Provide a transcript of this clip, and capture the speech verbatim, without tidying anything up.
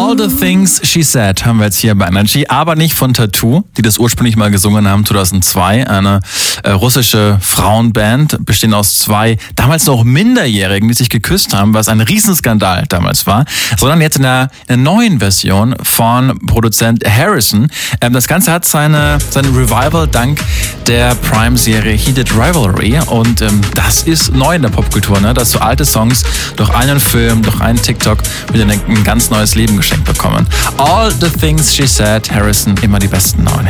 All the Things She Said haben wir jetzt hier bei Energy, aber nicht von Tattoo, die das ursprünglich mal gesungen haben, zweitausendzwei. Eine äh, russische Frauenband, bestehend aus zwei damals noch Minderjährigen, die sich geküsst haben, was ein Riesenskandal damals war, sondern jetzt in einer, in einer neuen Version von Produzent Harrison. Ähm, das Ganze hat seine, seine Revival dank der Prime-Serie Heated Rivalry und ähm, das ist neu in der Popkultur, ne? Dass so alte Songs durch einen Film, durch einen TikTok wieder ein, ein ganz neues Leben geschenkt bekommen. All the Things She Said, Harrison, immer die besten neuen.